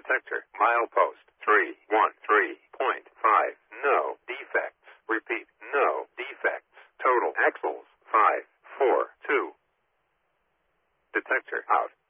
Detector. Milepost 313.5. No defects. Repeat. No defects. Total axles 542. Detector out.